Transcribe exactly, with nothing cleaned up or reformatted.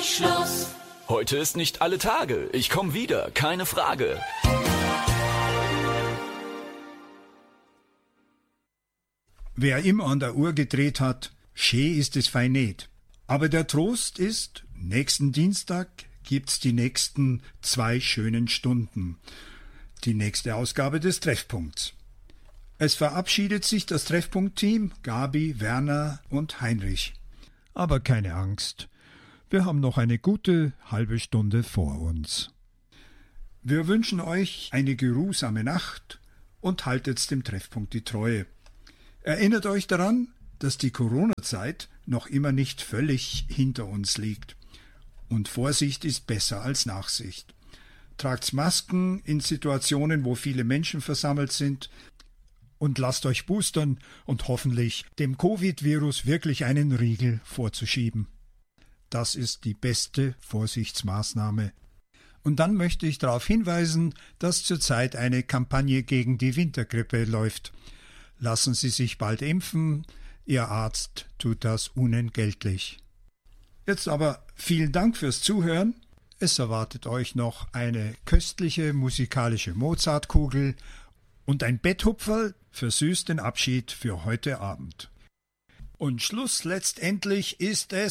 Schluss. Heute ist nicht alle Tage. Ich komme wieder, keine Frage. Wer immer an der Uhr gedreht hat, schee ist es fein nicht. Aber der Trost ist, nächsten Dienstag gibt's die nächsten zwei schönen Stunden. Die nächste Ausgabe des Treffpunkts. Es verabschiedet sich das Treffpunkt-Team, Gabi, Werner und Heinrich. Aber keine Angst, wir haben noch eine gute halbe Stunde vor uns. Wir wünschen euch eine geruhsame Nacht und haltet dem Treffpunkt die Treue. Erinnert euch daran, dass die Corona-Zeit noch immer nicht völlig hinter uns liegt. Und Vorsicht ist besser als Nachsicht. Tragt Masken in Situationen, wo viele Menschen versammelt sind, und lasst euch boostern und hoffentlich dem Covid-Virus wirklich einen Riegel vorzuschieben. Das ist die beste Vorsichtsmaßnahme. Und dann möchte ich darauf hinweisen, dass zurzeit eine Kampagne gegen die Wintergrippe läuft. Lassen Sie sich bald impfen, Ihr Arzt tut das unentgeltlich. Jetzt aber vielen Dank fürs Zuhören. Es erwartet euch noch eine köstliche musikalische Mozartkugel und ein Betthupferl versüßt den Abschied für heute Abend. Und Schluss letztendlich ist es